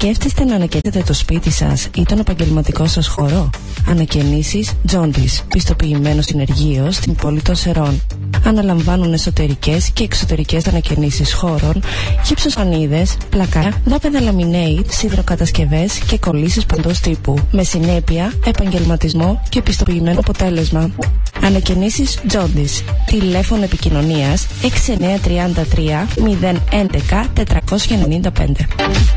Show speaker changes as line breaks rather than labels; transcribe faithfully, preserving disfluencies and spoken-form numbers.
Σκέφτεστε να ανακαινήσετε το σπίτι σας ή τον επαγγελματικό σας χώρο? Ανακαινήσεις Jaundice, πιστοποιημένο συνεργείο στην πόλη των Σερών. Αναλαμβάνουν εσωτερικές και εξωτερικές ανακαινήσεις χώρων, γυψοσανίδες, πλακά, δόπεδα laminate, σιδηροκατασκευές και κολλήσεις παντός τύπου. Με συνέπεια, επαγγελματισμό και πιστοποιημένο αποτέλεσμα. Ανακαινήσεις Jaundice. Τηλέφωνο επικοινωνίας έξι εννιά τρία τρία μηδέν ένα ένα τετρακόσια ενενήντα πέντε.